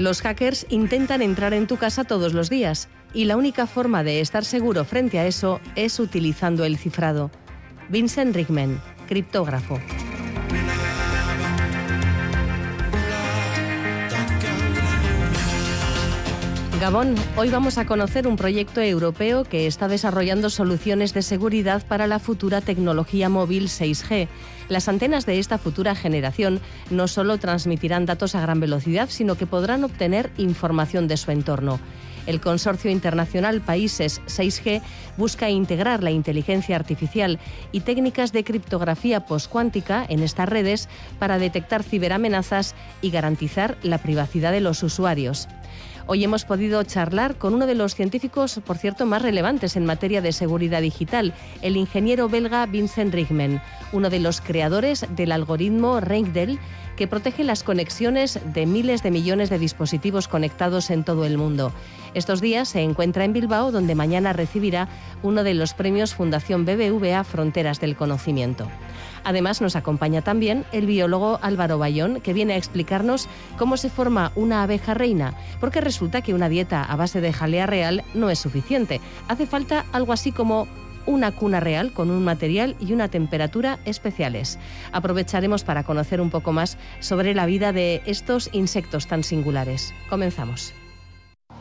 Los hackers intentan entrar en tu casa todos los días y la única forma de estar seguro frente a eso es utilizando el cifrado. Vincent Rickman, criptógrafo. Gabón, hoy vamos a conocer un proyecto europeo que está desarrollando soluciones de seguridad para la futura tecnología móvil 6G. Las antenas de esta futura generación no solo transmitirán datos a gran velocidad, sino que podrán obtener información de su entorno. El Consorcio Internacional Países 6G busca integrar la inteligencia artificial y técnicas de criptografía poscuántica en estas redes para detectar ciberamenazas y garantizar la privacidad de los usuarios. Hoy hemos podido charlar con uno de los científicos, por cierto, más relevantes en materia de seguridad digital, el ingeniero belga Vincent Rickman, uno de los creadores del algoritmo RENKDEL, que protege las conexiones de miles de millones de dispositivos conectados en todo el mundo. Estos días se encuentra en Bilbao, donde mañana recibirá uno de los premios Fundación BBVA Fronteras del Conocimiento. Además, nos acompaña también el biólogo Álvaro Bayón, que viene a explicarnos cómo se forma una abeja reina, porque resulta que una dieta a base de jalea real no es suficiente. Hace falta algo así como una cuna real con un material y una temperatura especiales. Aprovecharemos para conocer un poco más sobre la vida de estos insectos tan singulares. Comenzamos.